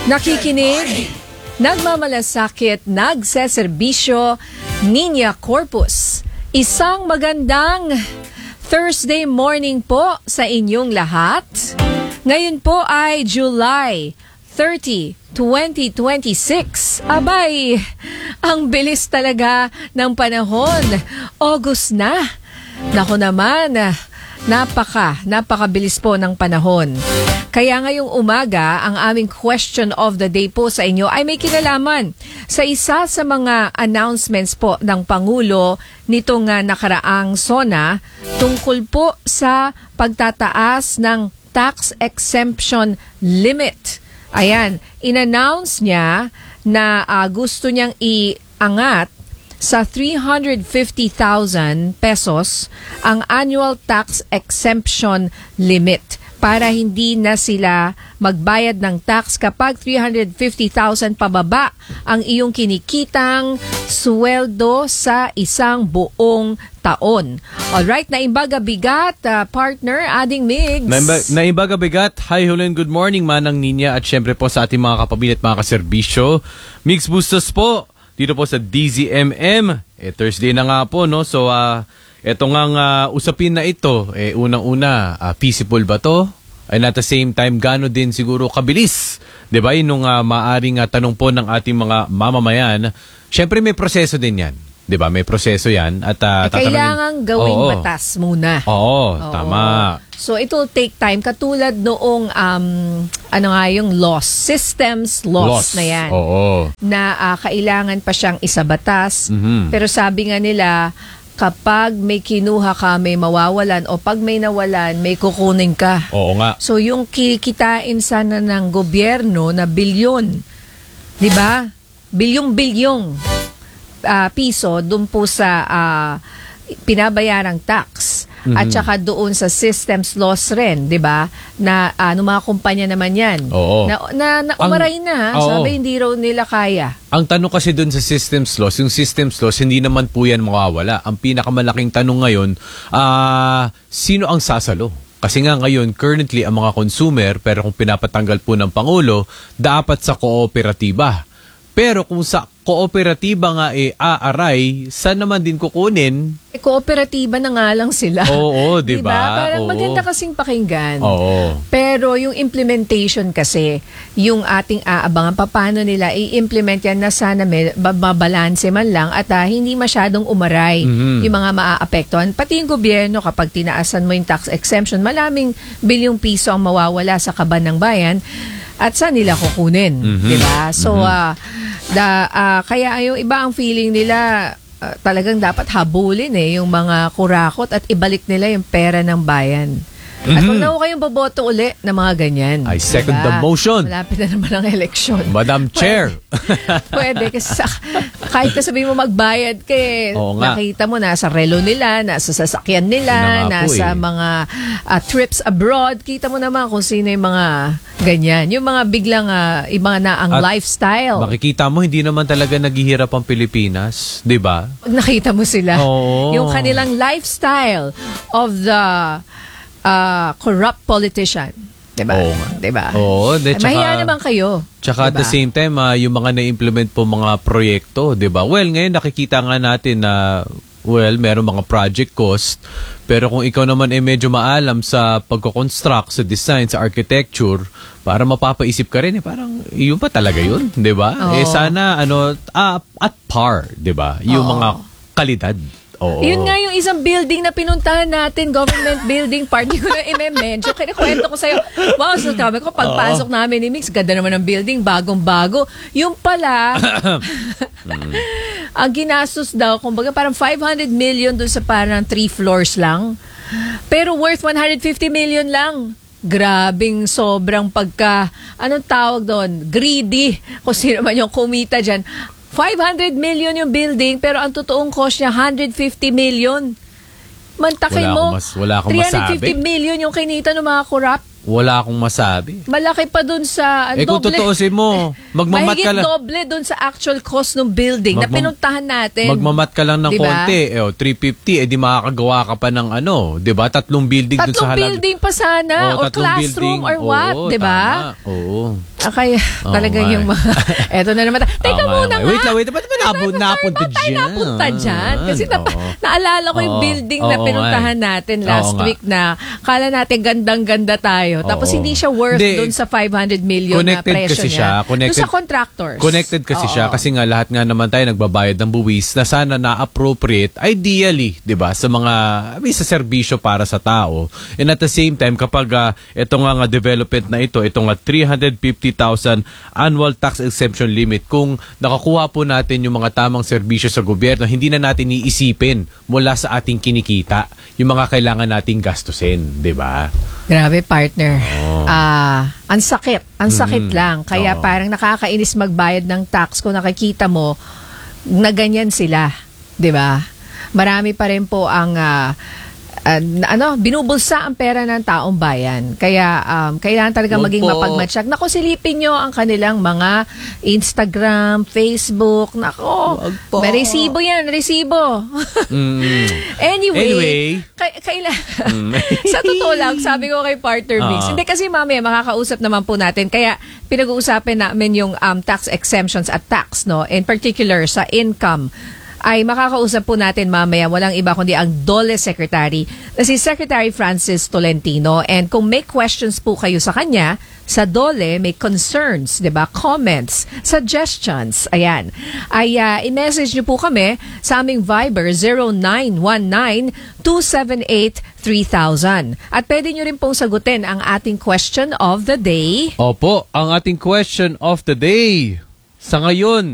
Nakikinig, nagmamalasakit, nagseserbisyo, Niña Corpus. Isang magandang Thursday morning po sa inyong lahat. Ngayon po ay July 30, 2026. Abay, ang bilis talaga ng panahon. August na. Naku naman, napakabilis po ng panahon. Kaya ngayong umaga, ang aming question of the day po sa inyo ay may kinalaman sa isa sa mga announcements po ng Pangulo nitong nakaraang SONA tungkol po sa pagtataas ng tax exemption limit. Ayan, in-announce niya na gusto niyang iangat sa 350,000 pesos ang annual tax exemption limit para hindi na sila magbayad ng tax kapag 350,000 pababa ang iyong kinikitang sweldo sa isang buong taon. Alright, naimbaga-bigat, partner, Ading Migs. Naimbaga-bigat. Hi, Hulen, good morning, Manang Ninya, at syempre po sa ating mga kapamilya at mga kaserbisyo. Migs Bustos po, dito po sa DZMM. Thursday na nga po, no? So, eto ngang usapin na ito, unang-una, feasible ba to? And at the same time, gano din siguro kabilis? Diba? Yun nung maaring tanong po ng ating mga mamamayan. Siyempre may proseso din yan. Diba? May proseso yan. At kailangan gawing batas muna. Oo, tama. So it will take time. Katulad noong, yung systems loss na yan. Oo. Na kailangan pa siyang isabatas. Mm-hmm. Pero sabi nga nila, kapag may kinuha ka, may mawawalan, o pag may nawalan, may kukunin ka. Oo nga. So yung kikitain sana ng gobyerno na bilyon, di ba? Bilyong piso dun po sa pinabayarang tax. Mm-hmm. At saka doon sa systems loss rin, di ba? Na mga kumpanya naman yan. Oo. Na umaray na. Sabi, hindi raw nila kaya. Ang tanong kasi doon sa systems loss, yung systems loss, hindi naman po yan mawawala. Ang pinakamalaking tanong ngayon, sino ang sasalo? Kasi nga ngayon, currently, ang mga consumer, pero kung pinapatanggal po ng Pangulo, dapat sa kooperatiba. Pero kung sa kooperatiba nga aaray, saan naman din kukunin? Kooperatiba na nga lang sila. Oo, di ba? Parang maganda kasing pakinggan. Oo. Pero yung implementation kasi, yung ating aabangan, paano nila i-implement yan na sana may mabalanse man lang at hindi masyadong umaray yung mga maaapektuhan. Pati yung gobyerno, kapag tinaasan mo yung tax exemption, maraming bilyong piso ang mawawala sa kaban ng bayan. At saan nila kukunin, di ba? So, kaya yung iba ang feeling nila, talagang dapat habulin yung mga kurakot at ibalik nila yung pera ng bayan. At kung na kayong boboto uli ng mga ganyan. I second the motion. Malapit na naman ang eleksyon. Madam Chair. Pwede. Kasi kahit na sabihin mo magbayad, nakita mo nasa relo nila, nasa sasakyan nila, nasa mga trips abroad. Kita mo naman kung sino yung mga ganyan. Yung mga biglang iba na ang lifestyle. Makikita mo, hindi naman talaga naghihirap ang Pilipinas. Di ba? Pag nakita mo sila, Oo. yung kanilang lifestyle of the corrupt politician. Diba? Oo. Diba? Oo. Mahiya naman kayo. Tsaka at the same time, yung mga na-implement po mga proyekto, diba? Well, ngayon nakikita nga natin na, meron mga project cost. Pero kung ikaw naman medyo maalam sa pagko-construct, sa design, sa architecture, para mapapaisip ka rin, parang yun pa talaga yun, diba? Sana, at par, diba? Yung mga kalidad. Oo. Yun nga yung isang building na pinuntahan natin, government building, party ko na i-mention. Kinakwento ko sa'yo, wow, so sabi ko, pagpasok namin ni Mix, ganda naman ng building, bagong-bago. Yung pala, ang ginastos daw, kumbaga parang 500 million dun sa parang 3 floors lang. Pero worth 150 million lang. Grabing sobrang anong tawag doon? Greedy. Kung sino man yung kumita dyan. 500 million yung building, pero ang totoong cost niya, 150 million. Mantakin mo, wala akong 350 masabi. million yung kinita ng mga corrupt. Wala akong masabi. Malaki pa dun sa Kung tutuusin mo, magmamat ka mahigit lang. doble dun sa actual cost ng building na pinuntahan natin. Magmamat ka lang ng Diba? konti. 350, di makakagawa ka pa ng di ba? 3 building dun sa Tatlong building pa sana, or 3 classroom, or what, di ba? Oo. Kaya talaga nga. yung mga... Eto na naman. Teka muna nga. Wait lang. Ba't napunta dyan? Napunta dyan. Kasi naalala ko yung building na pinuntahan natin last week na kala natin gandang-ganda tayo. Tapos hindi siya worth dun sa 500 million na presyo kasi niya. siya. Dun sa contractors. Connected kasi siya. Kasi nga lahat nga naman tayo nagbabayad ng buwis na sana na-appropriate, ideally, di ba, sa mga, sa serbisyo para sa tao. And at the same time, kapag ito nga development na ito nga 350,000 annual tax exemption limit, kung nakakuha po natin yung mga tamang serbisyo sa gobyerno, hindi na natin iisipin mula sa ating kinikita yung mga kailangan nating gastusin, di ba? Grabe, partner. Ang sakit lang. Kaya parang nakakainis magbayad ng tax kung nakikita mo na ganyan sila, 'di ba? Marami pa rin po ang binubulsa ang pera ng taong bayan. Kaya kailangan talaga maging mapagmatsyag. Nako, silipin nyo ang kanilang mga Instagram, Facebook. Nako, may resibo yan, resibo. Anyway. Sa totoo lang, sabi ko kay partner Mix, hindi kasi mamaya makakausap naman po natin. Kaya pinag-uusapan namin yung tax exemptions at tax, no? In particular sa income, ay makakausap po natin mamaya, walang iba kundi ang DOLE Secretary na si Secretary Francis Tolentino. And kung may questions po kayo sa kanya, sa DOLE, may concerns, 'di ba? Comments, suggestions, ayan. Ay i-message niyo po kami sa aming Viber 0919-278-3000. At pwede niyo rin pong sagutin ang ating question of the day. Opo, ang ating question of the day sa ngayon.